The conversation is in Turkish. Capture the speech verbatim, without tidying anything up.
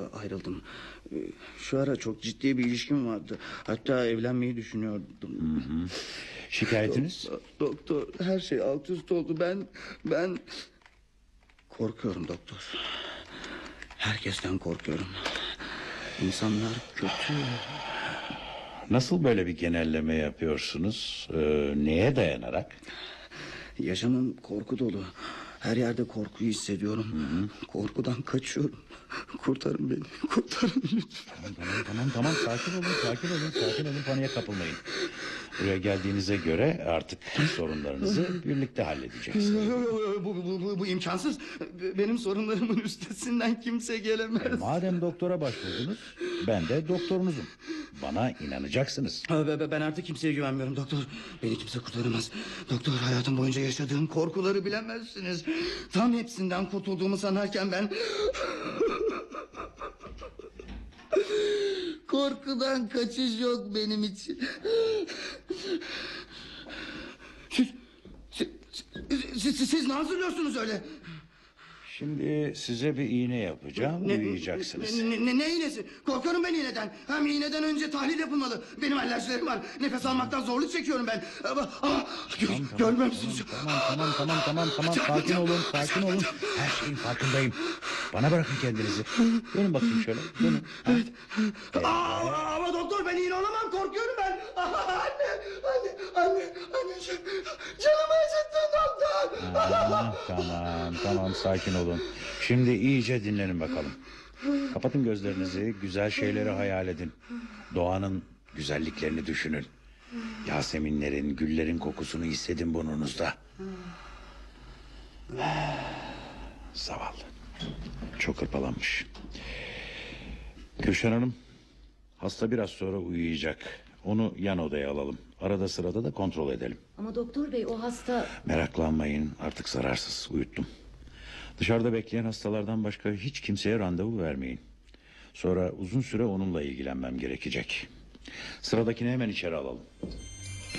ayrıldım. Ee, Şu ara çok ciddi bir ilişkim vardı. Hatta evlenmeyi düşünüyordum. Hı hı. Şikayetiniz? Doktor, doktor, her şey alt üst oldu. Ben ben korkuyorum doktor. Herkesten korkuyorum. İnsanlar kötü. Nasıl böyle bir genelleme yapıyorsunuz? Ee, neye dayanarak? Yaşamım korku dolu. Her yerde korkuyu hissediyorum. Hı hı. Korkudan kaçıyorum. Kurtarın beni. Kurtarın lütfen. Tamam tamam tamam tamam sakin olun sakin olun sakin olun paniğe kapılmayın. Buraya geldiğinize göre artık sorunlarınızı birlikte halledeceksiniz. Bu, bu, bu, bu, bu imkansız. Benim sorunlarımın üstesinden kimse gelemez. E, madem doktora başvurdunuz, ben de doktorunuzum. Bana inanacaksınız. Ben artık kimseye güvenmiyorum doktor. Beni kimse kurtaramaz. Doktor, hayatım boyunca yaşadığım korkuları bilemezsiniz. Tam hepsinden kurtulduğumu sanarken ben... Korkudan kaçış yok benim için. Siz, siz, siz, siz, siz ne hazırlıyorsunuz öyle? Şimdi size bir iğne yapacağım, Ne, uyuyacaksınız. Ne, ne, ne iğnesi? Korkarım ben iğneden. Hem iğneden önce tahlil yapılmalı. Benim alerjilerim var. Nefes almaktan zorluk çekiyorum ben. Ah, gör, Tamam, tamam, görmüyor tamam, musunuz? tamam tamam tamam tamam tamam sakin olun sakin olun. Her şeyin farkındayım. Bana bırakın kendinizi. Dönün bakayım şöyle. Dönün. Ha? Evet. Aa, ama doktor, ben iğne olamam, korkuyorum ben. Aa, anne, anne, anne, anneciğim, canımı acıttın doktor. Aa, tamam tamam sakin olun. Şimdi iyice dinlenin bakalım. Kapatın gözlerinizi, güzel şeyleri hayal edin. Doğanın güzelliklerini düşünün. Yaseminlerin, güllerin kokusunu hissedin burnunuzda. Zavallı. Çok hırpalanmış. Gülşen Hanım, hasta biraz sonra uyuyacak. Onu yan odaya alalım. Arada sırada da kontrol edelim. Ama doktor bey, o hasta... Meraklanmayın, artık zararsız, uyuttum. Dışarıda bekleyen hastalardan başka hiç kimseye randevu vermeyin. Sonra uzun süre onunla ilgilenmem gerekecek. Sıradakini hemen içeri alalım.